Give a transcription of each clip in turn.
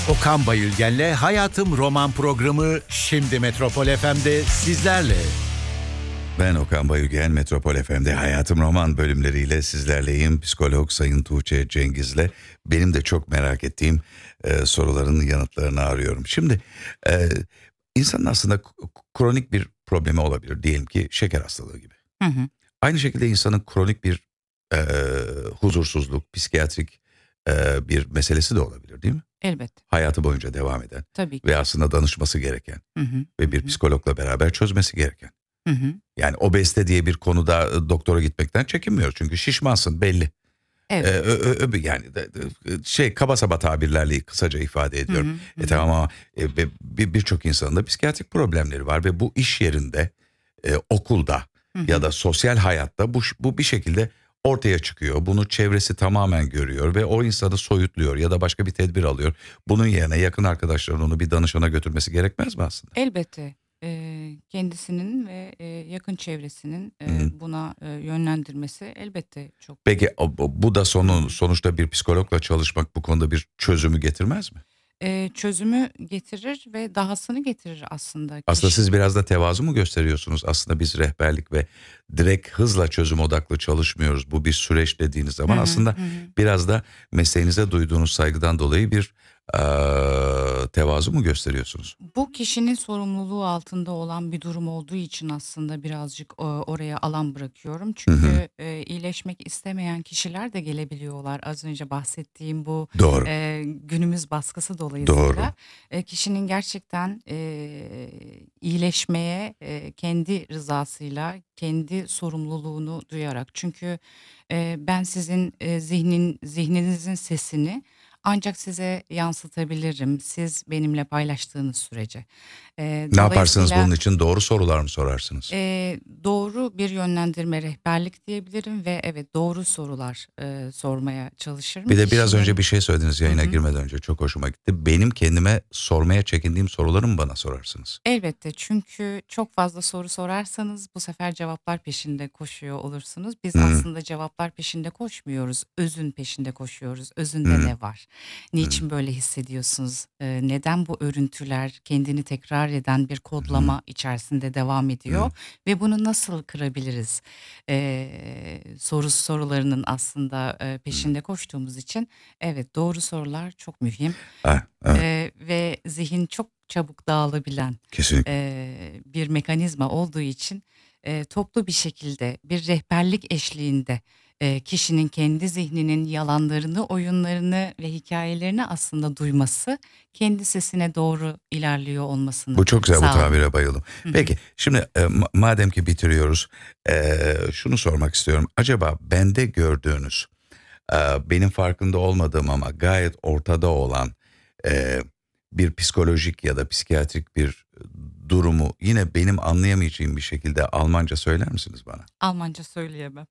Okan Bayülgen'le Hayatım Roman programı şimdi Metropol FM'de sizlerle. Ben Okan Bayülgen, Metropol FM'de Hayatım Roman bölümleriyle sizlerleyim. Psikolog Sayın Tuğçe Cengiz'le benim de çok merak ettiğim soruların yanıtlarını arıyorum. Şimdi insanın aslında kronik bir problemi olabilir. Diyelim ki şeker hastalığı gibi. Hı hı. Aynı şekilde insanın kronik bir huzursuzluk, psikiyatrik bir meselesi de olabilir değil mi? Elbette. Hayatı boyunca devam eden Tabii ki. ve aslında danışması gereken Hı hı. ve bir psikologla beraber çözmesi gereken. Hı hı. Yani obezite diye bir konuda doktora gitmekten çekinmiyoruz. Çünkü şişmansın belli. Evet. Yani kaba saba tabirlerle kısaca ifade ediyorum. Hı hı. Tamam ama birçok insanın da psikiyatrik problemleri var ve bu iş yerinde, okulda Hı hı. ya da sosyal hayatta bu bir şekilde ortaya çıkıyor. Bunu çevresi tamamen görüyor ve o insanı soyutluyor ya da başka bir tedbir alıyor. Bunun yerine yakın arkadaşların onu bir danışana götürmesi gerekmez mi aslında? Elbette. Kendisinin ve yakın çevresinin Hı. buna yönlendirmesi elbette çok. Peki bu da sonuçta bir psikologla çalışmak bu konuda bir çözümü getirmez mi? Çözümü getirir ve dahasını getirir aslında Aslında kişi. siz biraz da tevazu mu gösteriyorsunuz? Aslında biz rehberlik ve direkt hızla çözüm odaklı çalışmıyoruz. Bu bir süreç dediğiniz zaman Hı hı, aslında hı hı. biraz da mesleğinize duyduğunuz saygıdan dolayı bir tevazu mu gösteriyorsunuz? Bu kişinin sorumluluğu altında olan bir durum olduğu için aslında birazcık oraya alan bırakıyorum. Hı hı. Çünkü iyileşmek istemeyen kişiler de gelebiliyorlar. Az önce bahsettiğim bu Doğru, günümüz baskısı doğru. dolayısıyla kişinin gerçekten iyileşmeye kendi rızasıyla, kendi sorumluluğunu duyarak. Çünkü ben sizin zihninizin sesini ancak size yansıtabilirim. Siz benimle paylaştığınız sürece. Ne yaparsınız Dolayısıyla bunun için? Doğru sorular mı sorarsınız? doğru bir yönlendirme, rehberlik diyebilirim ve evet doğru sorular sormaya çalışırım Bir de biraz önce kişinin. bir şey söylediniz Hı yayına hı. girmeden önce. Çok hoşuma gitti. Benim kendime sormaya çekindiğim soruları mı bana sorarsınız? Elbette çünkü çok fazla soru sorarsanız bu sefer cevaplar peşinde koşuyor olursunuz. Biz Hı aslında cevaplar peşinde koşmuyoruz, özün peşinde koşuyoruz. Özünde hı ne var? hı Niçin böyle hissediyorsunuz? Neden bu örüntüler kendini tekrar eden bir hı kodlama içerisinde devam ediyor? hı. Ve bunu nasıl kırabiliriz? Sorularının aslında Hı. peşinde koştuğumuz için evet doğru sorular çok mühim. Evet, Ve zihin çok çabuk dağılabilen kesinlikle. bir mekanizma olduğu için toplu bir şekilde bir rehberlik eşliğinde kişinin kendi zihninin yalanlarını, oyunlarını ve hikayelerini aslında duyması kendi sesine doğru ilerliyor olmasını Bu çok güzel, bu sağlıyor. tabire bayıldım. Hı hı. Peki şimdi madem ki bitiriyoruz, şunu sormak istiyorum. Acaba bende gördüğünüz, benim farkında olmadığım ama gayet ortada olan e, bir psikolojik ya da psikiyatrik bir durumu yine benim anlayamayacağım bir şekilde Almanca söyler misiniz bana? Almanca söyleyemem.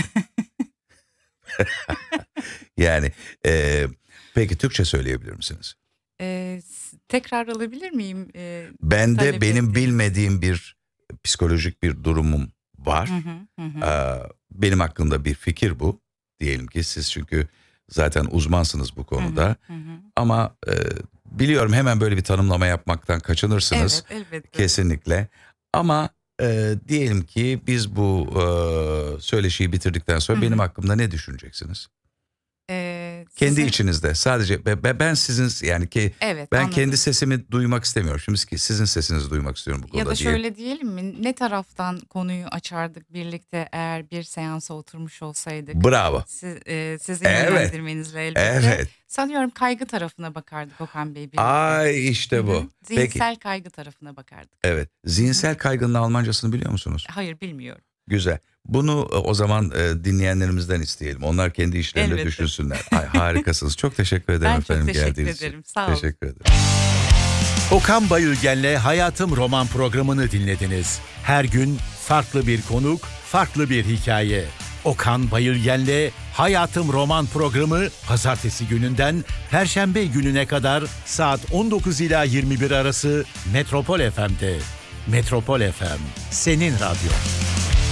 Yani peki Türkçe söyleyebilir misiniz? Tekrar alabilir miyim Bende talep benim ettiğiniz? bilmediğim bir psikolojik bir durumum Hı var. hı, hı hı. Benim hakkımda bir fikir bu. Diyelim ki siz çünkü zaten uzmansınız bu Hı hı, konuda. hı hı. Ama biliyorum hemen böyle bir tanımlama yapmaktan kaçınırsınız. Evet, elbette. Kesinlikle. Ama diyelim ki biz bu söyleşiyi bitirdikten Hı sonra benim hı. hakkımda ne düşüneceksiniz? Kendi Sizin içinizde sadece ben sizin yani ki evet ben kendi anladım. sesimi duymak istemiyorum. Şimdi sizin sesinizi duymak istiyorum bu Ya da konuda diyelim. şöyle diyelim mi? Ne taraftan konuyu açardık birlikte eğer bir seansa oturmuş olsaydık? Bravo. Sizin Evet. yönlendirmenizle elbette. Evet. Sanıyorum kaygı tarafına bakardık Okan Bey birlikte. Ay Hı işte hı. bu. Peki. Zihinsel kaygı tarafına bakardık. Evet. Hı hı. Zihinsel kaygının Almancasını biliyor musunuz? Hayır bilmiyorum. Güzel. Bunu o zaman dinleyenlerimizden isteyelim. Onlar kendi işlerinde Elbette. düşünsünler. Ay, harikasınız. Çok teşekkür ederim Ben çok efendim teşekkür geldiğiniz için. ederim. Sağ olun. Teşekkür ederim. Okan Bayülgen'le Hayatım Roman programını dinlediniz. Her gün farklı bir konuk, farklı bir hikaye. Okan Bayülgen'le Hayatım Roman programı pazartesi gününden perşembe gününe kadar saat 19 ila 21 arası Metropol FM'de. Metropol FM, senin radyo.